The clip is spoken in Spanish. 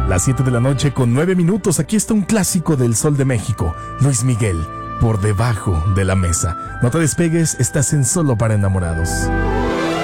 Las 7 de la noche con 9 minutos. Aquí está un clásico del Sol de México. Luis Miguel, Por debajo de la mesa. No te despegues, estás en Solo para Enamorados.